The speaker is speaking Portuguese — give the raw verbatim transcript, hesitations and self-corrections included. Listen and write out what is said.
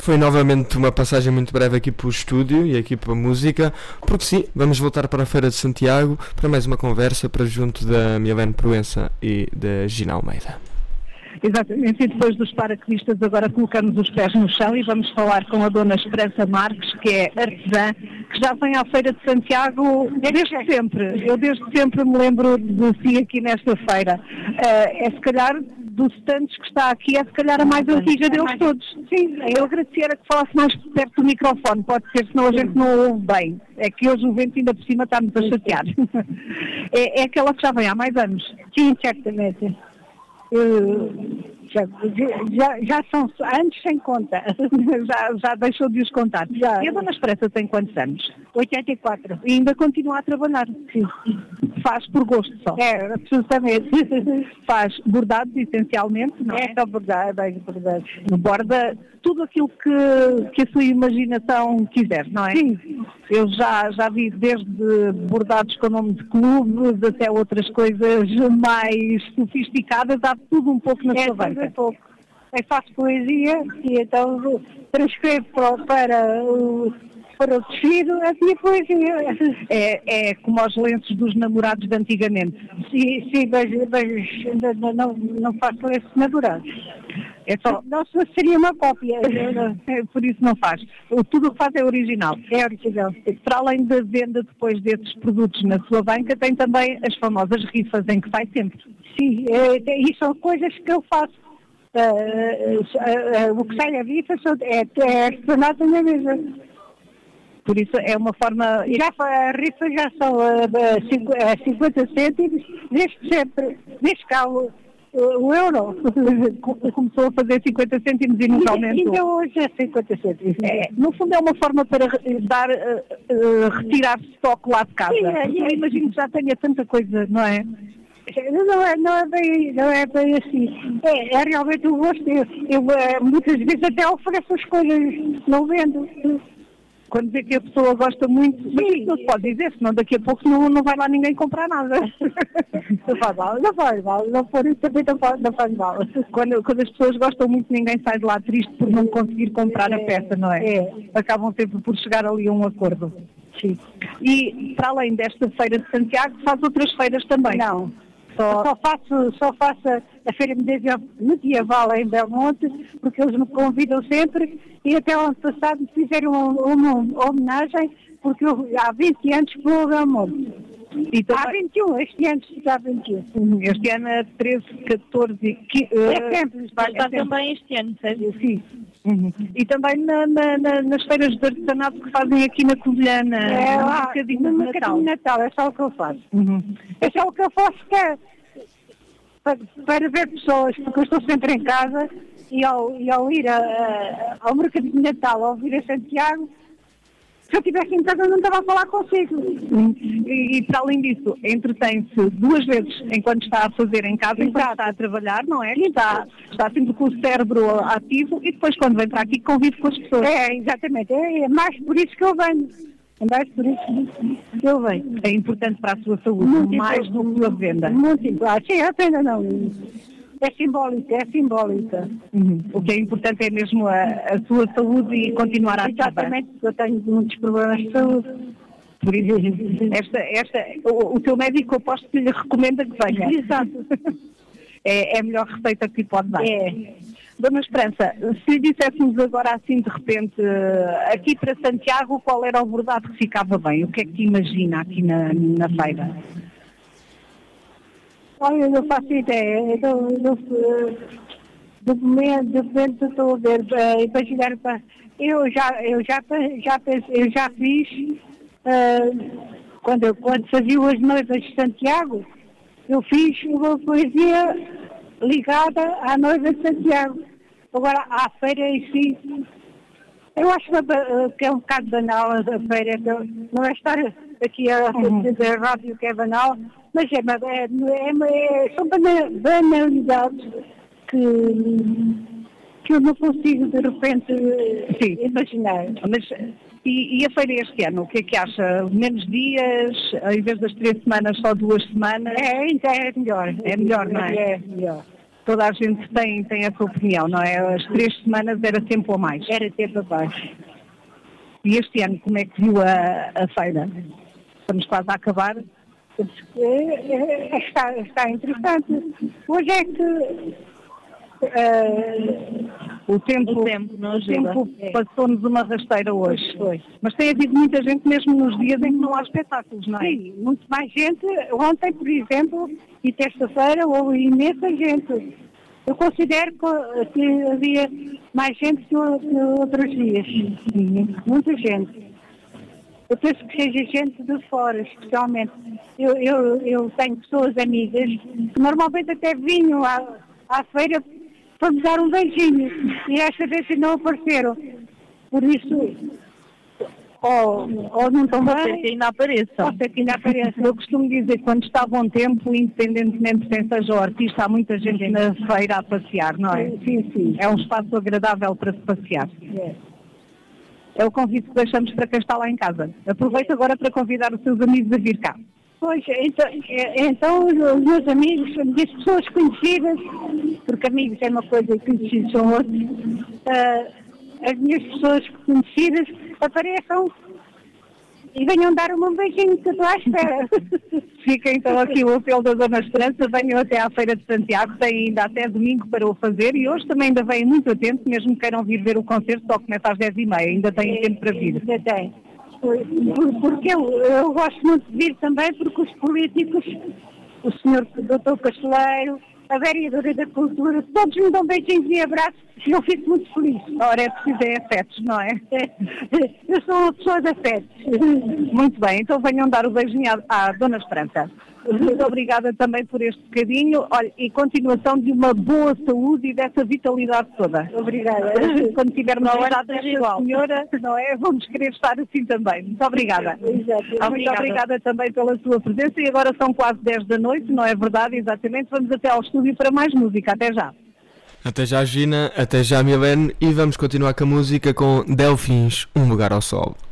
Foi novamente uma passagem muito breve aqui para o estúdio e aqui para a música, porque sim, vamos voltar para a Feira de Santiago para mais uma conversa para junto da Milene Proença e da Gina Almeida. Exatamente, e depois dos paraquedistas agora colocamos os pés no chão e vamos falar com a dona Esperança Marques, que é artesã, que já vem à Feira de Santiago desde sempre. Eu desde sempre me lembro de si aqui nesta feira. Uh, é se calhar dos stands que está aqui, é se calhar a mais antiga deles todos. Sim, eu agradecia que falasse mais perto do microfone, pode ser, senão a gente não ouve bem. É que hoje o vento ainda por cima está-nos a chatear. é, é aquela que já vem há mais anos. Sim, certamente. Uh, já, já, já são anos sem conta. já, já deixou de os contar. Já. E a dona Esperança tem quantos anos? oitenta e quatro. E ainda continua a trabalhar? Sim. Faz por gosto só? É, absolutamente. Faz bordados essencialmente, não é? É só bordar, é bem bordado. Borda tudo aquilo que, que a sua imaginação quiser, não é? Sim. Eu já, já vi desde bordados com nome de clubes até outras coisas mais sofisticadas, há tudo um pouco na é, sua banca. É pouco. Eu faço poesia e então transcrevo para, para o... para o tecido, a minha poesia. É, é como os lenços dos namorados de antigamente. Sim, sim, mas, mas não, não, não faço lenços namorados. É só... Não, seria uma cópia. Por isso não faz. Tudo o que faz é original. É original. Para além da venda depois desses produtos na sua banca, tem também as famosas rifas em que sai sempre. Sim, é, e são coisas que eu faço. Uh, uh, uh, o que sai da rifa é, é artesanato na mesa. Por isso é uma forma... Já a rifa já são uh, cinquenta cêntimos, desde sempre, desde cá o, o euro. Começou a fazer cinquenta cêntimos e nunca aumentou. Ainda hoje é cinquenta cêntimos. É, no fundo é uma forma para dar, uh, uh, retirar estoque lá de casa. Sim, é, eu imagino que já tenha tanta coisa, não é? Não é, não, é bem, não é bem assim. É, é realmente um gosto. Eu, eu muitas vezes até ofereço as coisas, não vendo. Quando vê que a pessoa gosta muito, sim, não se pode dizer, senão daqui a pouco não, não vai lá ninguém comprar nada. Não faz mal, não faz mal, não for isso também não faz, não faz mal. Quando, quando as pessoas gostam muito, ninguém sai de lá triste por não conseguir comprar é, a peça, não é? É. Acabam sempre por chegar ali a um acordo. Sim. E, para além desta feira de Santiago, faz outras feiras também? Não. Só, só faço, só faço a feira medieval em Belmonte, porque eles me convidam sempre, e até o ano passado me fizeram uma, uma homenagem, porque eu, há vinte anos que vou a Belmonte. E também... Há vinte e um, este ano está vinte e um. Este ano é treze, catorze... Que, uh, é sempre. Vai estar é também este ano, sabe? Sim. Uhum. E também na, na, na, nas feiras de artesanato que fazem aqui na Covilhana, é, no lá, Mercadinho no de Mercadinho de Natal, é só o que eu faço. Uhum. É só o que eu faço, que é para, para ver pessoas, porque eu estou sempre em casa e ao, e ao ir a, a, ao Mercadinho de Natal, ao vir a Santiago, se eu estivesse em casa eu não estava a falar consigo. E, e para além disso, entretém-se duas vezes enquanto está a fazer em casa, enquanto Exato. Está a trabalhar, não é? Está, está sempre com o cérebro ativo e depois quando vem para aqui convive com as pessoas. É, exatamente. É, é mais por isso que eu venho. É mais por isso que eu venho. É importante para a sua saúde, muito mais do que a venda. Muito importante. Sim, a venda não. É simbólica, é simbólica. Uhum. O que é importante é mesmo a, a sua saúde e continuar a ativar. Exatamente, eu tenho muitos problemas de saúde. Por isso, esta, esta, o, o seu médico aposto que lhe recomenda que venha. Exato. É, é a melhor receita que lhe pode dar. É. Dona Esperança, se lhe disséssemos agora assim de repente, aqui para Santiago, qual era o bordado que ficava bem? O que é que imagina aqui na, na feira? Olha, eu não faço ideia. Eu, eu, do momento, do momento estou a ver, uh, imaginar para. Eu já, eu já, já, pensei, eu já fiz, uh, quando, eu, quando fazia as noivas de Santiago, eu fiz uma poesia ligada à noiva de Santiago. Agora, à feira em si, eu acho que é um bocado banal a feira, não é estar aqui a dizer a rádio que é banal, mas é, é, é, é, são banalidades que, que eu não consigo de repente Sim. imaginar. Mas, e, e a feira este ano, o que é que acha? Menos dias, em vez das três semanas, só duas semanas? É, então é melhor. É melhor, não é? É melhor. toda a gente tem, tem essa opinião, não é? As três semanas era tempo ou mais. Era tempo abaixo. E este ano, como é que viu a, a feira? Estamos quase a acabar. É, é, está, está interessante. Hoje é que uh, o tempo, o tempo, não o tempo é. passou-nos uma rasteira hoje. Foi. Mas tem havido muita gente mesmo nos dias em que não há espetáculos, não é? Sim, muito mais gente. Ontem, por exemplo, e terça-feira, houve imensa gente. Eu considero que, que havia mais gente que, que outros dias. Muita gente. Eu penso que seja gente de fora, especialmente. Eu, eu, eu tenho pessoas amigas que normalmente até vinham à, à feira para me dar um beijinho. E esta vez não apareceram. Por isso, ou, ou não estão Pode ser bem, que ainda apareça. pode ser que ainda apareçam. Eu costumo dizer que quando está bom tempo, independentemente de quem seja o artista, há muita gente na feira a passear, não é? Sim, sim. É um espaço agradável para se passear. É. É o convite que deixamos para quem está lá em casa. Aproveito agora para convidar os seus amigos a vir cá. Pois, então, é, então os meus amigos, as pessoas conhecidas, porque amigos é uma coisa e conhecidos são outros, ah, as minhas pessoas conhecidas apareçam e venham dar-me um beijinho que eu estou à espera. Fica então aqui o apelo da Dona Esperança, venham até à Feira de Santiago, têm ainda até domingo para o fazer e hoje também ainda vêm muito atento, mesmo que queiram vir ver o concerto, só começa às dez e meia, ainda têm tempo para vir. Ainda tem. Por- Porque eu, eu gosto muito de vir também, porque os políticos, o senhor doutor Casteleiro, a vereadora da Cultura, todos me dão beijinhos e abraços e eu fico muito feliz. Ora, é preciso é afetos, não é? Eu sou uma pessoa de afetos. Muito bem, então venham dar o beijinho à, à Dona Esperança. Muito obrigada também por este bocadinho. Olha, e continuação de uma boa saúde e dessa vitalidade toda. Obrigada. Quando tivermos Não, a idade seja desta igual. senhora, não é? Vamos querer estar assim também. Muito obrigada. Exato. Muito Obrigada. obrigada também pela sua presença e agora são quase dez da noite, não é verdade? Exatamente. Vamos até ao estúdio para mais música. Até já. Até já, Gina, até já, Milene, e vamos continuar com a música com Delfins, Um Lugar ao Sol.